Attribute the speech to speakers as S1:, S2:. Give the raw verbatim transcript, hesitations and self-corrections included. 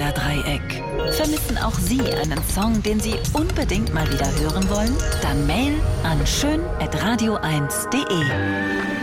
S1: Bermuda-Dreieck. Vermissen auch Sie einen Song, den Sie unbedingt mal wieder hören wollen? Dann Mail an schön at radio eins punkt de.